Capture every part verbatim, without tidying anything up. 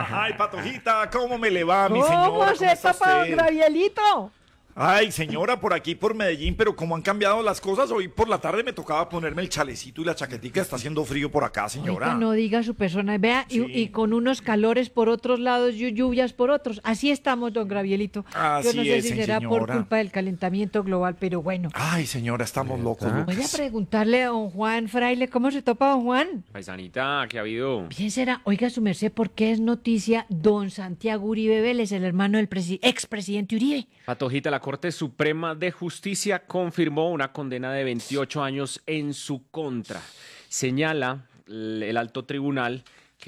Ay, Patojita, ¿cómo me le va, mi ¿Cómo señora? se está tapa usted? Gravielito? Ay, señora, por aquí, por Medellín, pero cómo han cambiado las cosas. Hoy por la tarde me tocaba ponerme el chalecito y la chaquetica. Está haciendo frío por acá, señora. Oiga, no diga su persona. Vea, y- Sí. y, con unos calores por otros lados y lluvias por otros. Así estamos, don Gravielito. Yo Así no sé es, si será por señora. culpa del calentamiento global, pero bueno. Ay, señora, estamos locos, Voy a Lucas. preguntarle a don Juan Fraile, ¿cómo se topa don Juan? Paisanita, ¿qué ha habido? Bien será, oiga su merced, ¿por qué es noticia don Santiago Uribe Vélez, el hermano del presi- expresidente Uribe? Patojita, la Corte Suprema de Justicia confirmó una condena de veintiocho años en su contra. Señala el el alto tribunal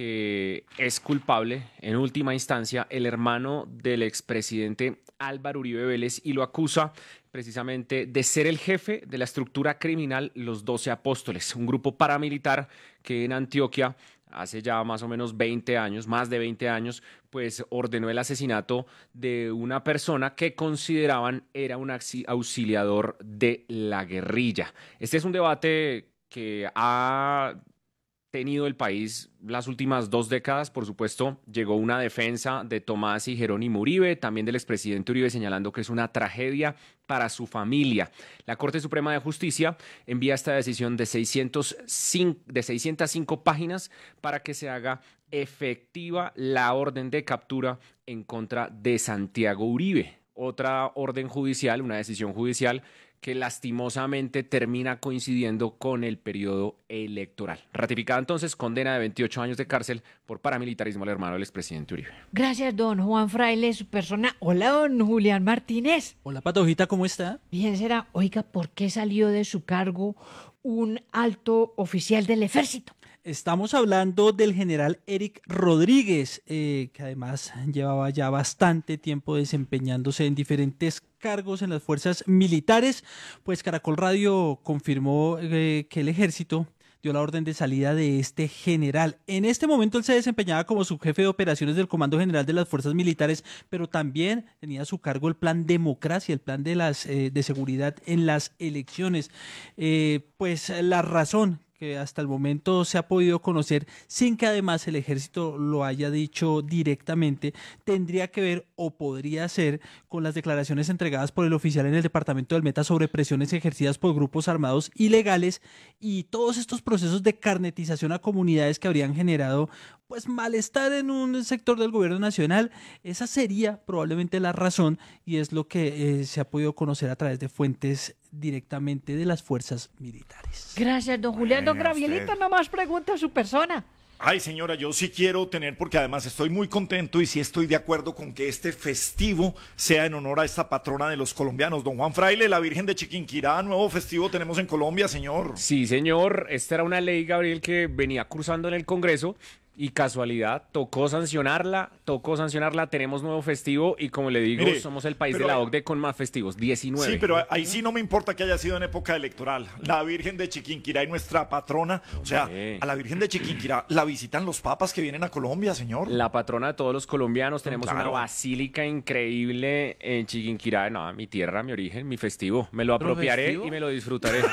que es culpable, en última instancia, el hermano del expresidente Álvaro Uribe Vélez y lo acusa precisamente de ser el jefe de la estructura criminal Los Doce Apóstoles, un grupo paramilitar que en Antioquia hace ya más o menos veinte años, más de veinte años, pues ordenó el asesinato de una persona que consideraban era un axi- auxiliador de la guerrilla. Este es un debate que ha tenido el país las últimas dos décadas. Por supuesto, llegó una defensa de Tomás y Jerónimo Uribe, también del expresidente Uribe, señalando que es una tragedia para su familia. La Corte Suprema de Justicia envía esta decisión de seiscientos cinco, de seiscientas cinco páginas para que se haga efectiva la orden de captura en contra de Santiago Uribe. Otra orden judicial, una decisión judicial que lastimosamente termina coincidiendo con el periodo electoral. Ratificada entonces condena de veintiocho años de cárcel por paramilitarismo al hermano del expresidente Uribe. Gracias, don Juan Fraile, su persona. Hola, don Julián Martínez. Hola Patojita, ¿cómo está? Bien será, oiga, ¿por qué salió de su cargo un alto oficial del ejército? Estamos hablando del general Eric Rodríguez, eh, que además llevaba ya bastante tiempo desempeñándose en diferentes cargos en las fuerzas militares. Pues Caracol Radio confirmó eh, que el ejército dio la orden de salida de este general. En este momento él se desempeñaba como subjefe de operaciones del Comando General de las Fuerzas Militares, pero también tenía a su cargo el plan Democracia, el plan de, las, eh, de seguridad en las elecciones. Eh, pues la razón que hasta el momento se ha podido conocer, sin que además el ejército lo haya dicho directamente, tendría que ver o podría ser con las declaraciones entregadas por el oficial en el departamento del Meta sobre presiones ejercidas por grupos armados ilegales y todos estos procesos de carnetización a comunidades que habrían generado pues malestar en un sector del gobierno nacional. Esa sería probablemente la razón y es lo que eh, se ha podido conocer a través de fuentes directamente de las fuerzas militares. Gracias, don Julián. Don Bueno, Gravielito, usted. nomás pregunta a su persona. Ay, señora, yo sí quiero tener, porque además estoy muy contento y sí estoy de acuerdo con que este festivo sea en honor a esta patrona de los colombianos, don Juan Fraile, la Virgen de Chiquinquirá. Nuevo festivo tenemos en Colombia, señor. Sí, señor, esta era una ley, Gabriel, que venía cruzando en el Congreso y casualidad, tocó sancionarla, tocó sancionarla, tenemos nuevo festivo y como le digo, Mire, somos el país de pero la hay- O C D E con más festivos, diecinueve. Sí, pero ahí sí no me importa que haya sido en época electoral. La Virgen de Chiquinquirá y nuestra patrona, o sea, Hombre. a la Virgen de Chiquinquirá la visitan los papas que vienen a Colombia, señor. La patrona de todos los colombianos, tenemos Claro. una basílica increíble en Chiquinquirá, no, mi tierra, mi origen, mi festivo. Me lo apropiaré festivo? y me lo disfrutaré.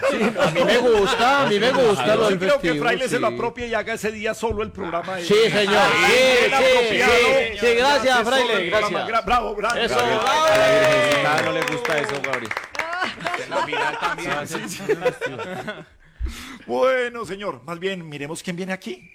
A mí me gusta, a mí me gusta lo Yo del creo que festivo, Fraile se lo sí. apropie y haga ese día solo el programa. de- Sí, señor. Sí, Bien sí, apropiado. sí, sí, gracias, Hace solo Fraile, el programa. gracias. Gra- Bravo, bravo. Eso, Gabriel. bravo. A la virgencita no le gusta eso, Gabriel. Bueno, señor, más bien miremos quién viene aquí.